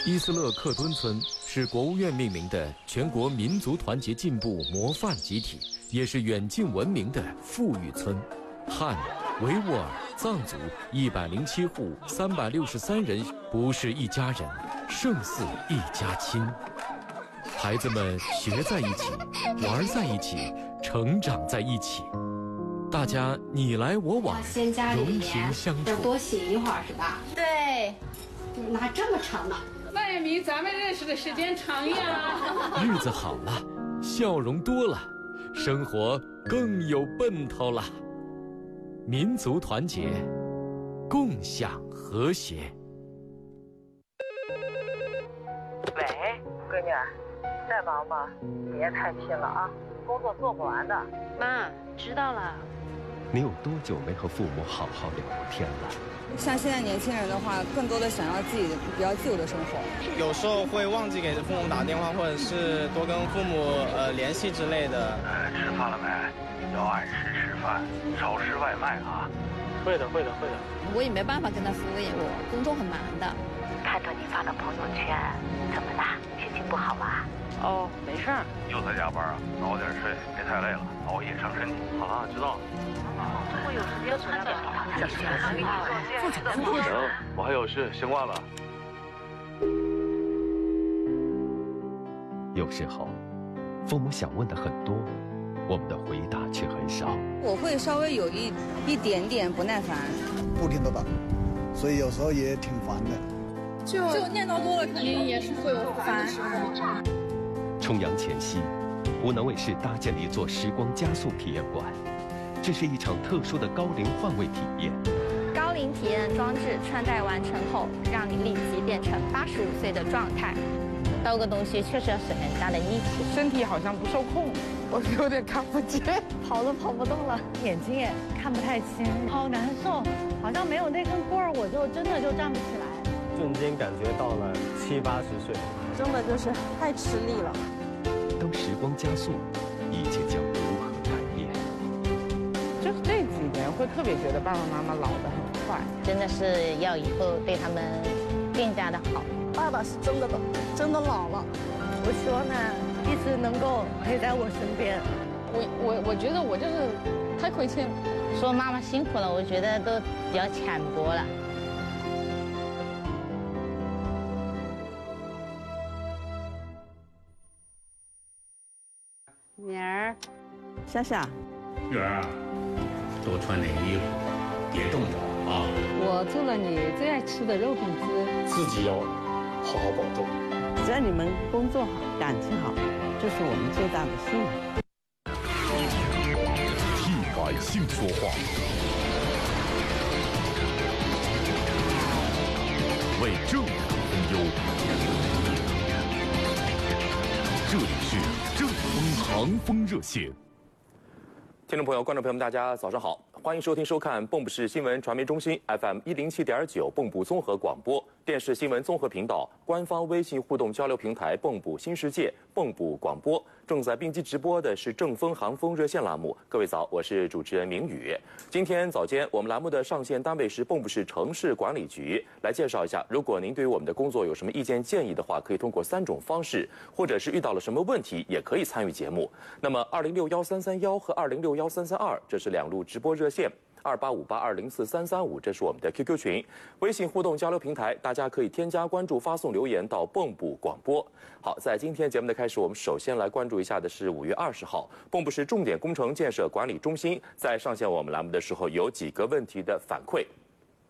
伊斯勒克敦村是国务院命名的全国民族团结进步模范集体，也是远近闻名的富裕村。汉、维吾尔、藏族107户363人，不是一家人，胜似一家亲。孩子们学在一起，玩在一起，成长在一起，大家你来我往，融情相处。 要多洗一会儿是吧？ 对， 哪这么长呢？ 那也比咱们认识的时间长呀。 日子好了，笑容多了，生活更有奔头了。民族团结，共享和谐。 喂，闺女，再忙吧，别太拼了啊，工作做不完的。 妈，知道了。 你有多久没和父母好好聊过天了？ 像现在年轻人的话，更多的想要自己比较自由的生活。 有时候会忘记给父母打电话，或者是多跟父母联系之类的。 吃饭了没？要按时吃饭，少吃外卖啊。 会的。 我也没办法跟他敷衍，我工作很忙的。 看到你发的朋友圈，怎么啦？心情不好啊？哦，没事儿。 又在加班啊？早点睡，别太累了，熬夜伤身体。好了，知道了。 我有时间穿点不行，我还有事，先挂了。 有时候，父母想问的很多，我们的回答却很少。 我会稍微有一点点不耐烦， 不停的打，所以有时候也挺烦的。 就念叨多了，肯定也是会有烦的时候。 重阳前夕，湖南卫视搭建了一座时光加速体验馆。这是一场特殊的高龄换位体验。 高龄体验装置穿戴完成后，让你立即变成85岁的状态。倒个东西确实要使很大的力气， 身体好像不受控，我有点看不见， 跑都跑不动了， 眼睛也看不太清，好难受，好像没有那根棍儿，我就真的就站不起来。 瞬间感觉到了70、80岁， 真的就是太吃力了。 当时光加速，一切将如何改变？ 就是这几年会特别觉得爸爸妈妈老得很快， 真的是要以后对他们更加的好。 爸爸是真的老了，我希望呢一直能够陪在我身边。 我觉得我就是太亏欠了。 说妈妈辛苦了，我觉得都比较浅薄了。 女儿，夏夏， 女儿啊，多穿点衣服，别冻着啊。 我做了你最爱吃的肉饼子， 自己要好好保重。 只要你们工作好，感情好，这是我们最大的幸福。 替百姓说话，为正途分忧。这里是正风航风热线。 听众朋友、观众朋友们，大家早上好，欢迎收听收看蚌埠市新闻传媒中心 FM 107.9蚌埠综合广播电视新闻综合频道官方微信互动交流平台蚌埠新世界蚌埠广播。正在并机直播的是正风航风热线栏目。各位早，我是主持人明宇。今天早间我们栏目的上线单位是蚌埠市城市管理局。来介绍一下，如果您对于我们的工作有什么意见建议的话，可以通过3种方式，或者是遇到了什么问题，也可以参与节目。那么20613331和20613332，这是2路直播热线。2858204335，这是我们的 QQ 群，微信互动交流平台，大家可以添加关注，发送留言到蚌埠广播。好，在今天节目的开始，我们首先来关注一下的是5月20号，蚌埠市重点工程建设管理中心在上线我们栏目的时候有几个问题的反馈。